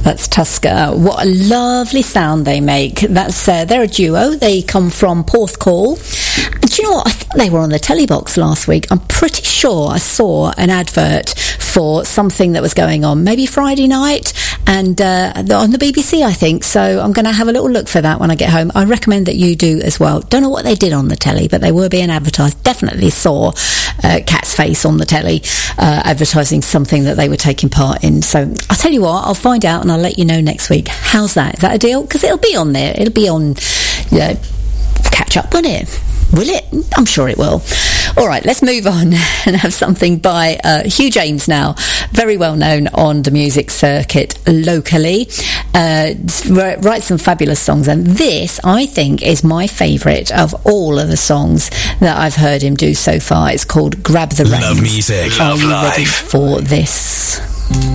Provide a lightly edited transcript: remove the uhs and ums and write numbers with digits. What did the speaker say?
That's Tusker. What a lovely sound they make. That's they're a duo. They come from Porthcawl. And do you know what? I think they were on the telly box last week. I'm pretty sure I saw an advert for something that was going on, maybe Friday night, and on the BBC, I think. So I'm going to have a little look for that when I get home. I recommend that you do as well. Don't know what they did on the telly, but they were being advertised. Definitely saw Cat's face on the telly advertising something that they were taking part in. So I'll tell you what, I'll find out and I'll let you know next week. How's that? Is that a deal? Because it'll be on there. It'll be on Catch Up, won't it? Will it? I'm sure it will. All right, let's move on and have something by Hugh James now. Very well known on the music circuit locally. Writes some fabulous songs, and this, I think, is my favourite of all of the songs that I've heard him do so far. It's called Grab the Reins. Love music. Are you ready for this?